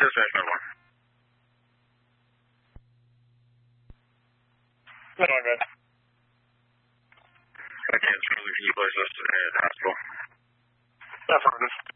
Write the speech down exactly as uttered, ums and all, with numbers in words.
Dispatch nine one. Good on, guys. Okay, Charlie, can you place us at the hospital? Affirmative.